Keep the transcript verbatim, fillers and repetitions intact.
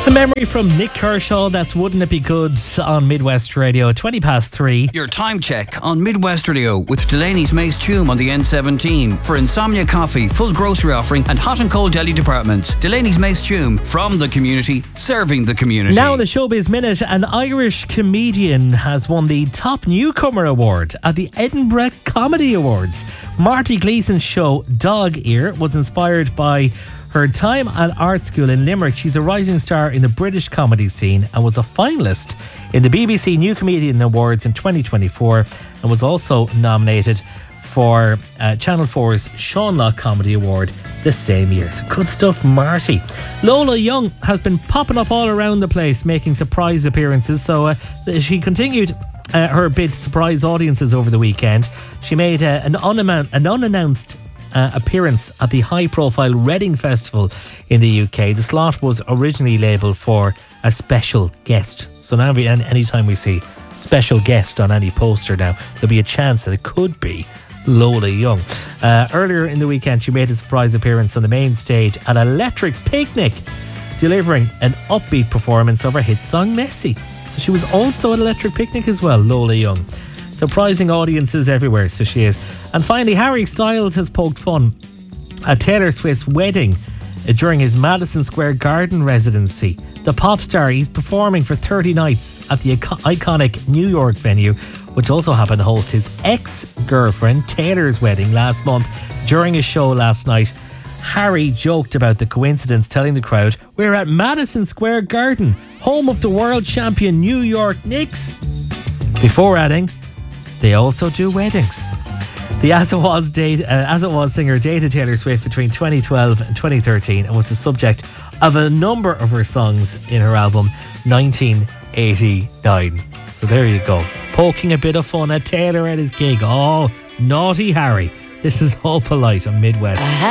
A memory from Nick Kershaw, that's Wouldn't It Be Good on Midwest Radio, twenty past three. Your time check on Midwest Radio with Delaney's Mace Tume on the N seventeen. For Insomnia Coffee, full grocery offering and hot and cold deli departments. Delaney's Mace Tume, from the community, serving the community. Now in the Showbiz Minute, an Irish comedian has won the Top Newcomer Award at the Edinburgh Comedy Awards. Marty Gleason's show Dog Ear was inspired by her time at art school in Limerick. She's a rising star in the British comedy scene and was a finalist in the B B C New Comedian Awards in twenty twenty-four and was also nominated for uh, Channel four's Sean Lock Comedy Award the same year. So good stuff, Marty. Lola Young has been popping up all around the place, making surprise appearances. So uh, she continued uh, her bid to surprise audiences over the weekend. She made uh, an, unamount, an unannounced Uh, appearance at the high-profile Reading Festival in the U K. The slot was originally labelled for a special guest. So now every, any time we see special guest on any poster now, there'll be a chance that it could be Lola Young. Uh, earlier in the weekend, she made a surprise appearance on the main stage at Electric Picnic, delivering an upbeat performance of her hit song Messy. So she was also at Electric Picnic as well, Lola Young. Surprising audiences everywhere, so she is. And finally, Harry Styles has poked fun at Taylor Swift's wedding during his Madison Square Garden residency. The pop star, he's performing for thirty nights at the iconic New York venue, which also happened to host his ex-girlfriend Taylor's wedding last month. During his show last night, Harry joked about the coincidence, telling the crowd, "We're at Madison Square Garden, home of the world champion New York Knicks," before adding, "They also do weddings." The As It Was date, uh, As It Was singer dated Taylor Swift between twenty twelve and twenty thirteen and was the subject of a number of her songs in her album nineteen eighty-nine. So there you go. Poking a bit of fun at Taylor at his gig. Oh, naughty Harry. This is All Polite on Midwest.